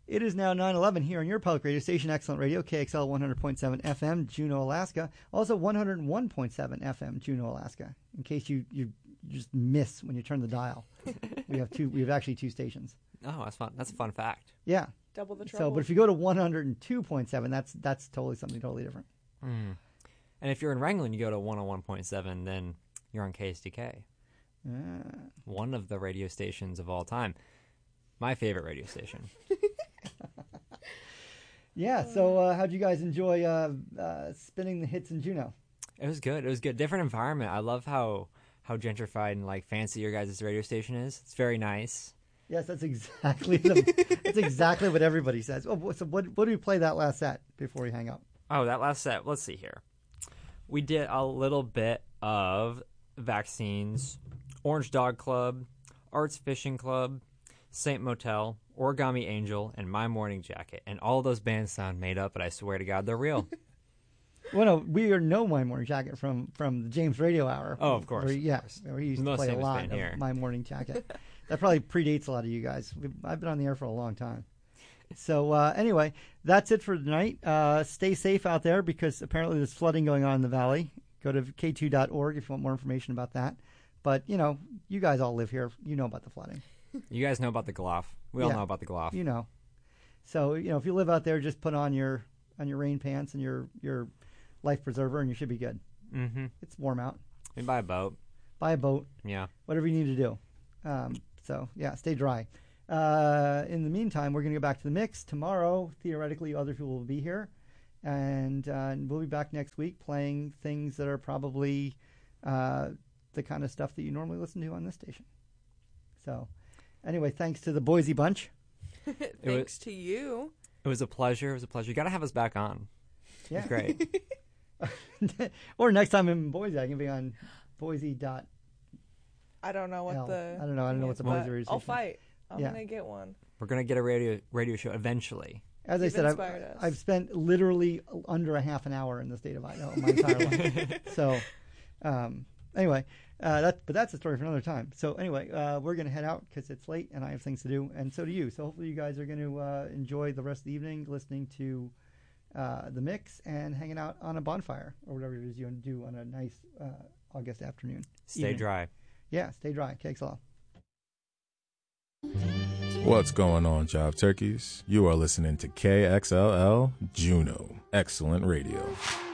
It is now 9:11 here on your public radio station, Excellent Radio, KXL 100.7 FM, Juneau, Alaska. Also 101.7 FM, Juneau, Alaska. In case you just miss when you turn the dial, we have actually two stations. Oh, that's fun. That's a fun fact. Yeah, double the trouble. So, but if you go to 102.7, that's something totally different. Mm. And if you're in Wrangell and you go to 101.7, then you're on KSDK. One of the radio stations of all time. My favorite radio station. Yeah, so how'd you guys enjoy spinning the hits in Juneau? It was good. It was good. Different environment. I love how gentrified and like fancy your guys' radio station is. It's very nice. Yes, that's exactly what everybody says. Oh, so what do we play that last set before we hang up? Oh, that last set. Let's see here. We did a little bit of Vaccines, Orange Dog Club, Arts Fishing Club, Saint Motel, Origami Angel, and My Morning Jacket. And all those bands sound made up, but I swear to God, they're real. Well, no, we know My Morning Jacket from the James Radio Hour. Oh, of course. Where he used to play a lot of here. My Morning Jacket. That probably predates a lot of you guys. I've been on the air for a long time. So anyway, that's it for tonight. Stay safe out there because apparently there's flooding going on in the valley. Go to k2.org if you want more information about that. But, you guys all live here. You know about the flooding. You guys know about the Gloff. We all know about the Gloff. You know. So, if you live out there, just put on your rain pants and your life preserver and you should be good. Mm-hmm. It's warm out. And buy a boat. Buy a boat. Yeah. Whatever you need to do. Stay dry. In the meantime, we're going to go back to the mix. Tomorrow, theoretically, other people will be here. And we'll be back next week playing things that are probably the kind of stuff that you normally listen to on this station. So, anyway, thanks to the Boise Bunch. Thanks to you. It was a pleasure. You got to have us back on. Yeah. It was great. Or next time I'm in Boise, I can be on Boise. I don't know what I don't know what the Boise radio station I'll fight. I'm going to get one. We're going to get a radio show eventually. As I said, I've spent literally under a half an hour in the state of Idaho my entire life. So, anyway, that's a story for another time. So anyway, we're going to head out because it's late and I have things to do, and so do you. So hopefully you guys are going to enjoy the rest of the evening listening to the mix and hanging out on a bonfire or whatever it is you want to do on a nice August afternoon. Stay dry. Yeah, stay dry. KXL. What's going on, Job Turkeys? You are listening to KXLL Juneau. Excellent radio.